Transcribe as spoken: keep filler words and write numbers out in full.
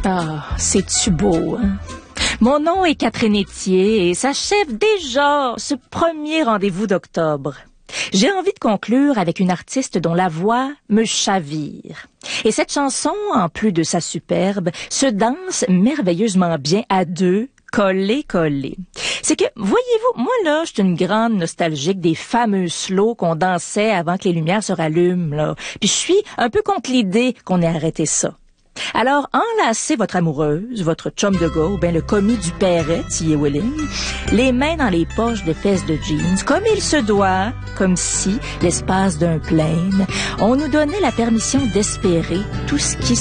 Ah, c'est-tu beau, hein? Mon nom est Catherine Etier et s'achève déjà ce premier rendez-vous d'octobre. J'ai envie de conclure avec une artiste dont la voix me chavire. Et cette chanson, en plus de sa superbe, se danse merveilleusement bien à deux, collé, collé. C'est que, voyez-vous, moi là, je suis une grande nostalgique des fameux slows qu'on dansait avant que les lumières se rallument, là. Puis je suis un peu contre l'idée qu'on ait arrêté ça. Alors, enlacez votre amoureuse, votre chum de gars, ou bien le commis du Perret, si est willing, les mains dans les poches de fesses de jeans, comme il se doit, comme si, l'espace d'un plaine, on nous donnait la permission d'espérer tout ce qui